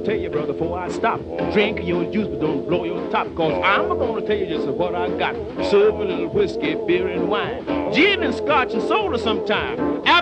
tell you, brother, before I stop. Drink your juice, but don't blow your top, cause I'm gonna tell you just what I got. Serve a little whiskey, beer, and wine. Gin and scotch and soda sometime.